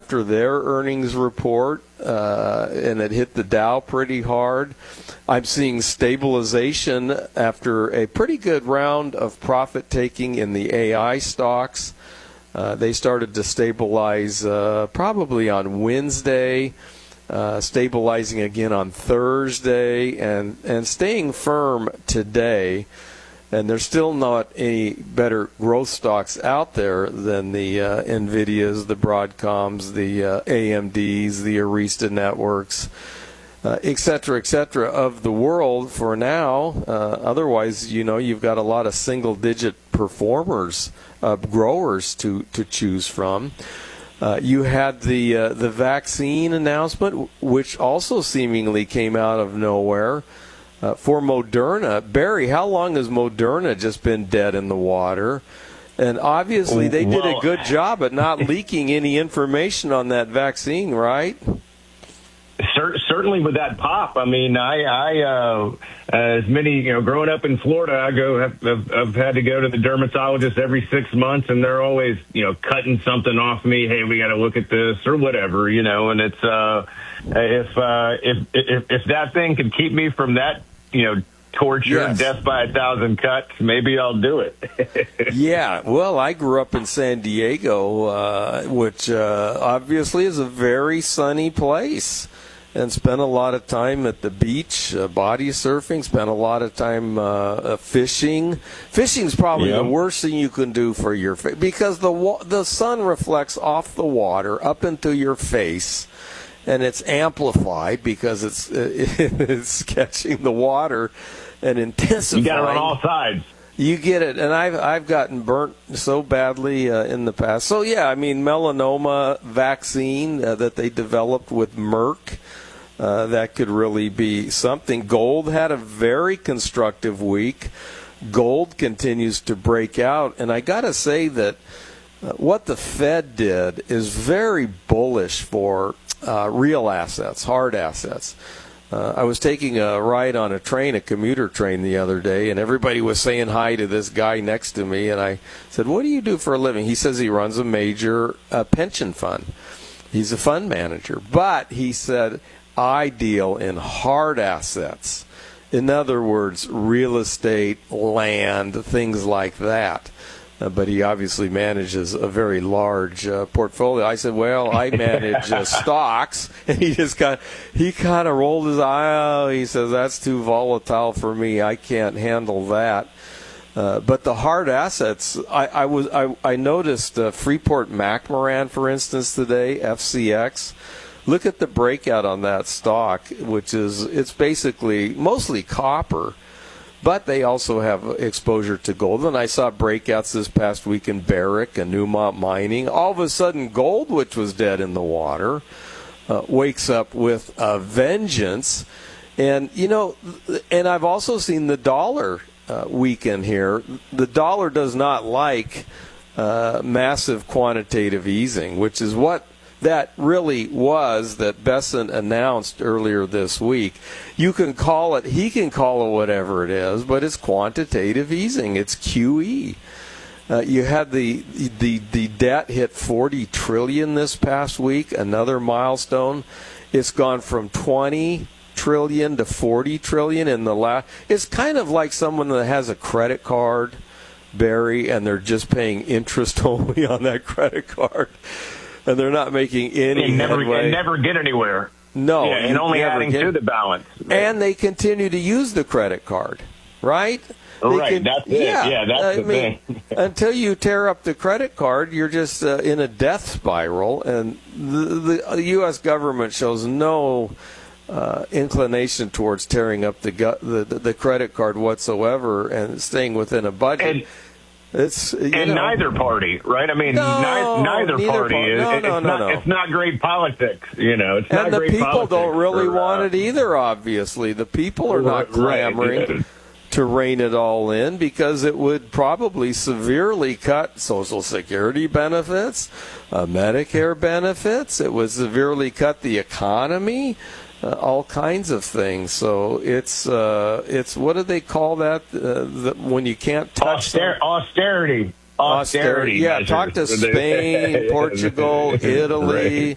after their earnings report, and it hit the Dow pretty hard. I'm seeing stabilization after a pretty good round of profit-taking in the AI stocks. They started to stabilize probably on Wednesday, stabilizing again on Thursday, and staying firm today. And there's still not any better growth stocks out there than the NVIDIAs, the Broadcoms, the AMDs, the Arista Networks, et cetera, of the world for now. Otherwise, you've got a lot of single-digit performers, growers to choose from. You had the vaccine announcement, which also seemingly came out of nowhere. For Moderna, Barry, how long has Moderna just been dead in the water? And obviously they did a good job at not leaking any information on that vaccine, right? Certainly with that pop. I mean, I as many, growing up in Florida, I've had to go to the dermatologist every 6 months, and they're always, cutting something off me. Hey, we got to look at this or whatever, and it's, if that thing could keep me from that, torture, yes, death by 1,000 cuts, maybe I'll do it. Yeah, well, I grew up in San Diego, which obviously is a very sunny place, and spent a lot of time at the beach, body surfing, spent a lot of time fishing. Fishing's probably the worst thing you can do for your face, because the sun reflects off the water up into your face, and it's amplified because it's catching the water and intensifying. You got it on all sides. You get it, and I've gotten burnt so badly in the past. So yeah, I mean, melanoma vaccine that they developed with Merck, that could really be something. Gold had a very constructive week. Gold continues to break out, and I got to say that what the Fed did is very bullish for real assets, hard assets. I was taking a ride on a commuter train the other day, and everybody was saying hi to this guy next to me, and I said, "What do you do for a living?" He says he runs a major pension fund. He's a fund manager. But he said, "I deal in hard assets." In other words, real estate, land, things like that. But he obviously manages a very large portfolio. I said, "Well, I manage stocks," and he kind of rolled his eye. Oh, he says, "That's too volatile for me. I can't handle that." But the hard assets, I noticed Freeport McMoran, for instance, today, FCX. Look at the breakout on that stock, it's basically mostly copper. But they also have exposure to gold. And I saw breakouts this past week in Barrick and Newmont Mining. All of a sudden, gold, which was dead in the water, wakes up with a vengeance. And, and I've also seen the dollar weaken here. The dollar does not like massive quantitative easing, which is what that really was that Bessent announced earlier this week. You can call it, he can call it whatever it is, but it's quantitative easing. It's QE. You had the debt hit $40 trillion this past week, another milestone. It's gone from $20 trillion to $40 trillion in the last. It's kind of like someone that has a credit card, Barry, and they're just paying interest only on that credit card. And they're not making any headway. And never get anywhere. No. Yeah, and only adding to the balance. And they continue to use the credit card, right? Right, that's it. Yeah, that's the thing. Until you tear up the credit card, you're just in a death spiral. And the U.S. government shows no inclination towards tearing up the credit card whatsoever and staying within a budget. Neither party, right? I mean, neither party is. It's not great politics, It's not and the great people politics don't really want it either. Obviously, the people are not clamoring to rein it all in because it would probably severely cut Social Security benefits, Medicare benefits. It would severely cut the economy. All kinds of things. So it's what do they call that? When you can't touch austerity. Yeah, talk to Spain, Portugal, Italy.